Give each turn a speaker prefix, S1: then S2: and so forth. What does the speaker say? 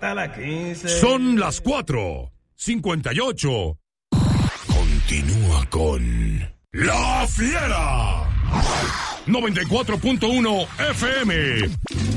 S1: hasta las 15.
S2: Son las 4:58. Continúa con La Fiera. 94.1 FM.